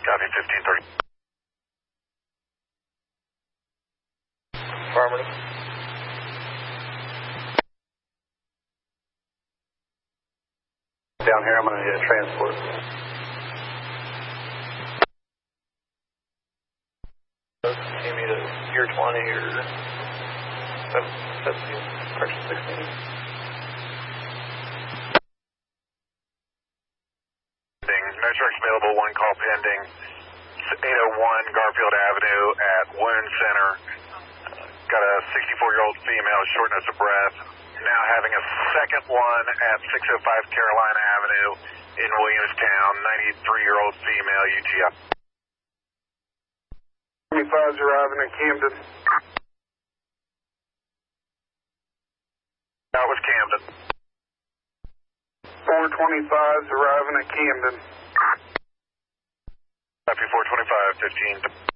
Copy, 1530. Affirmative. Down here, I'm going to need a transport. You need a year 20 or 70, correction 16. No trucks available, one call pending. 801 Garfield Avenue at Wound Center. Got a 64-year-old female, shortness of breath. Now having a second one at 605 Carolina Avenue in Williamstown. 93-year-old female, UTI. 25's arriving in Camden. That was Camden. 425's arriving at Camden. Copy, 425, 15.